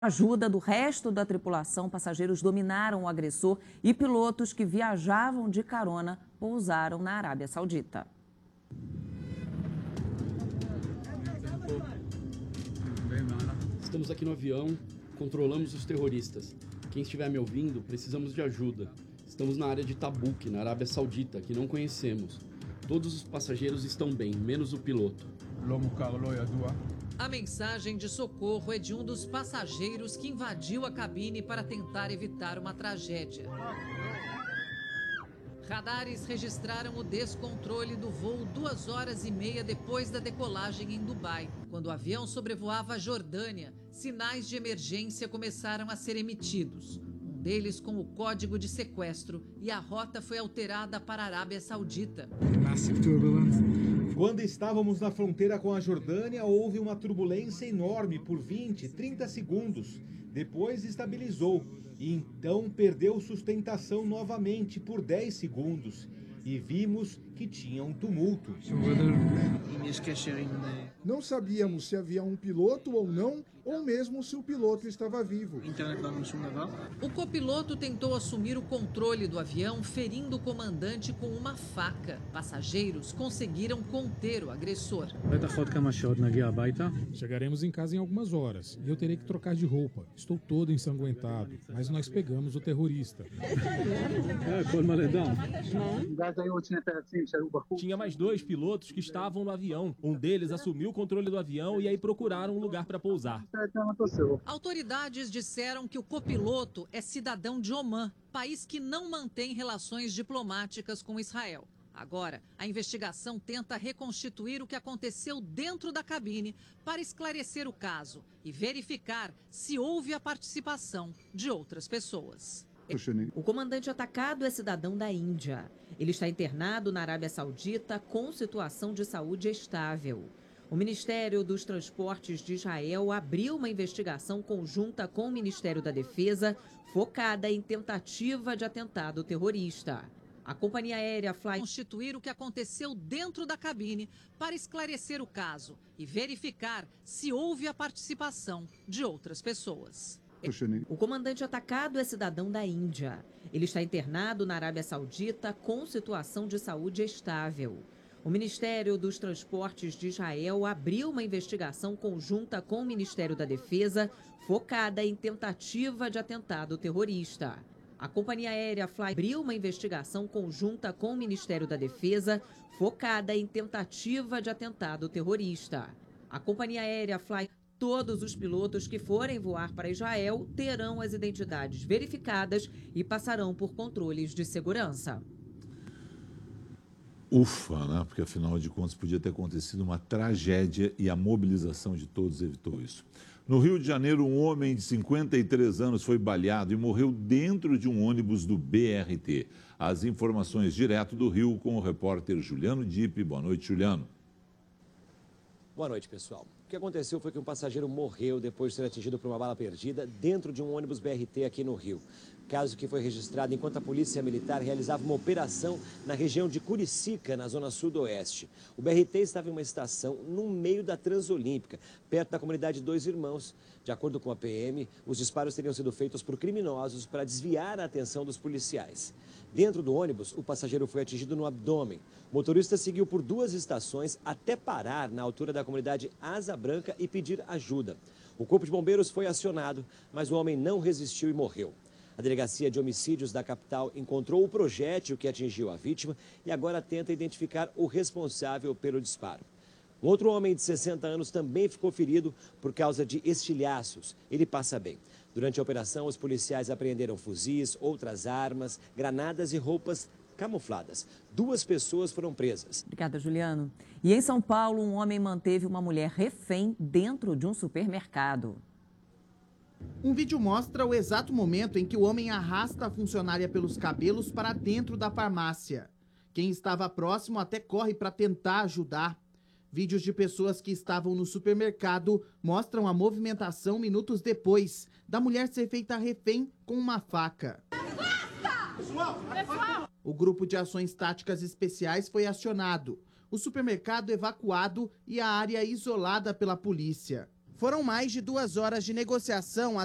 Com a ajuda do resto da tripulação, passageiros dominaram o agressor e pilotos que viajavam de carona pousaram na Arábia Saudita. Estamos aqui no avião, controlamos os terroristas. Quem estiver me ouvindo, precisamos de ajuda. Estamos na área de Tabuk, na Arábia Saudita, que não conhecemos. Todos os passageiros estão bem, menos o piloto. A mensagem de socorro é de um dos passageiros que invadiu a cabine para tentar evitar uma tragédia. Radares registraram o descontrole do voo 2 horas e meia depois da decolagem em Dubai. Quando o avião sobrevoava a Jordânia, sinais de emergência começaram a ser emitidos. Um deles com o código de sequestro, e a rota foi alterada para a Arábia Saudita. Quando estávamos na fronteira com a Jordânia, houve uma turbulência enorme por 20, 30 segundos. Depois estabilizou e então perdeu sustentação novamente por 10 segundos. E vimos que tinha um tumulto. Não sabíamos se havia um piloto ou não, ou mesmo se o piloto estava vivo. O copiloto tentou assumir o controle do avião, ferindo o comandante com uma faca. Passageiros conseguiram conter o agressor. Chegaremos em casa em algumas horas e eu terei que trocar de roupa. Estou todo ensanguentado, mas nós pegamos o terrorista. Tinha mais 2 pilotos que estavam no avião. Um deles assumiu o controle do avião e aí procuraram um lugar para pousar. Autoridades disseram que o copiloto é cidadão de Omã, país que não mantém relações diplomáticas com Israel. Agora, a investigação tenta reconstituir o que aconteceu dentro da cabine para esclarecer o caso e verificar se houve a participação de outras pessoas. O comandante atacado é cidadão da Índia. Ele está internado na Arábia Saudita com situação de saúde estável. O Ministério dos Transportes de Israel abriu uma investigação conjunta com o Ministério da Defesa, focada em tentativa de atentado terrorista. A companhia aérea Fly constituir o que aconteceu dentro da cabine para esclarecer o caso e verificar se houve a participação de outras pessoas. O comandante atacado é cidadão da Índia. Ele está internado na Arábia Saudita com situação de saúde estável. O Ministério dos Transportes de Israel abriu uma investigação conjunta com o Ministério da Defesa, focada em tentativa de atentado terrorista. A companhia aérea Fly abriu uma investigação conjunta com o Ministério da Defesa, focada em tentativa de atentado terrorista. A companhia aérea Fly, todos os pilotos que forem voar para Israel terão as identidades verificadas e passarão por controles de segurança. Ufa, né? Porque afinal de contas podia ter acontecido uma tragédia e a mobilização de todos evitou isso. No Rio de Janeiro, um homem de 53 anos foi baleado e morreu dentro de um ônibus do BRT. As informações direto do Rio com o repórter Juliano Dipp. Boa noite, Juliano. Boa noite, pessoal. O que aconteceu foi que um passageiro morreu depois de ser atingido por uma bala perdida dentro de um ônibus BRT aqui no Rio. Caso que foi registrado enquanto a Polícia Militar realizava uma operação na região de Curicica, na zona sudoeste. O BRT estava em uma estação no meio da Transolímpica, perto da comunidade Dois Irmãos. De acordo com a PM, os disparos teriam sido feitos por criminosos para desviar a atenção dos policiais. Dentro do ônibus, o passageiro foi atingido no abdômen. O motorista seguiu por 2 estações até parar na altura da comunidade Asa Branca e pedir ajuda. O corpo de bombeiros foi acionado, mas o homem não resistiu e morreu. A Delegacia de Homicídios da capital encontrou o projétil que atingiu a vítima e agora tenta identificar o responsável pelo disparo. Um outro homem de 60 anos também ficou ferido por causa de estilhaços. Ele passa bem. Durante a operação, os policiais apreenderam fuzis, outras armas, granadas e roupas camufladas. 2 pessoas foram presas. Obrigada, Juliano. E em São Paulo, um homem manteve uma mulher refém dentro de um supermercado. Um vídeo mostra o exato momento em que o homem arrasta a funcionária pelos cabelos para dentro da farmácia. Quem estava próximo até corre para tentar ajudar. Vídeos de pessoas que estavam no supermercado mostram a movimentação minutos depois da mulher ser feita refém com uma faca. O grupo de ações táticas especiais foi acionado. O supermercado evacuado e a área isolada pela polícia. Foram mais de 2 horas de negociação